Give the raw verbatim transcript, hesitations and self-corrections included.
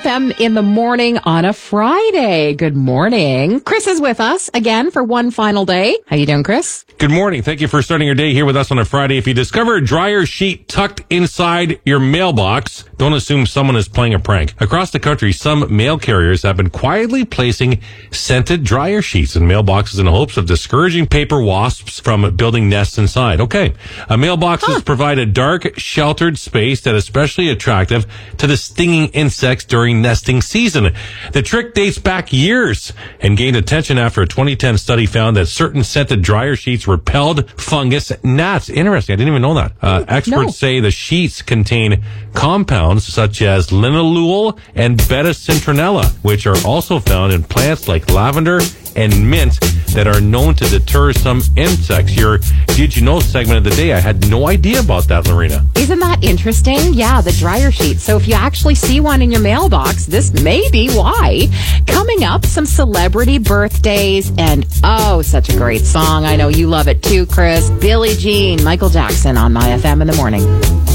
F M in the morning on a Friday. Good morning. Chris is with us again for one final day. How you doing, Chris? Good morning. Thank you for starting your day here with us on a Friday. If you discover a dryer sheet tucked inside your mailbox, don't assume someone is playing a prank. Across the country, some mail carriers have been quietly placing scented dryer sheets in mailboxes in hopes of discouraging paper wasps from building nests inside. Okay. Uh, mailboxes huh. provide a dark, sheltered space that is especially attractive to the stinging insects during nesting season. The trick dates back years and gained attention after a twenty ten study found that certain scented dryer sheets repelled fungus gnats. Interesting. I didn't even know that. Uh, experts no. say the sheets contain compounds such as linalool and beta-citronella, which are also found in plants like lavender and mint that are known to deter some insects. Your Did You Know segment of the day, I had no idea about that, Lorena. Isn't that interesting? Yeah, the dryer sheet. So if you actually see one in your mailbox, this may be why. Coming up, some celebrity birthdays and oh, such a great song. I know you love it too, Chris. Billie Jean, Michael Jackson on My F M in the morning.